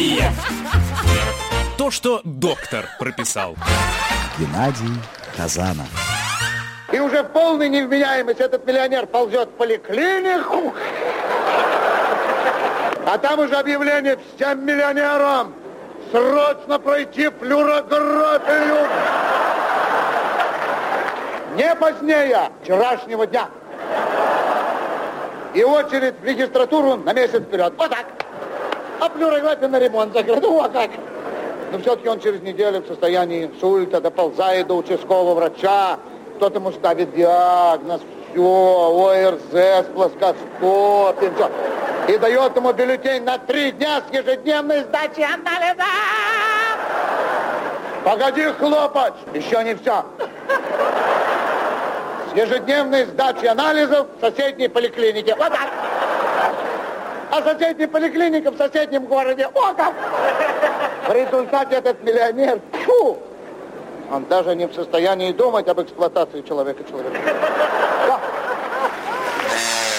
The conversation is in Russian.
То, что доктор прописал. Геннадий Хазанов. И уже полный невменяемость этот миллионер ползет в поликлинику. А там уже объявление всем миллионерам. Срочно пройти флюорографию. Не позднее вчерашнего дня. И очередь в регистратуру на месяц вперед. Вот так. А флюорография на ремонт закрыта. Вот так. Но все-таки он через неделю в состоянии инсульта доползает до участкового врача. Кто-то ему ставит диагноз. Все, ОРЗ, плоскостопие, все. И дает ему бюллетень на 3 дня с ежедневной сдачей анализа. Погоди хлопать, еще не все. С ежедневной сдачей анализов в соседней поликлинике. Вот так. А соседняя поликлиника в соседнем городе. О как! В результате этот миллионер, фу, он даже не в состоянии думать об эксплуатации человека. Да.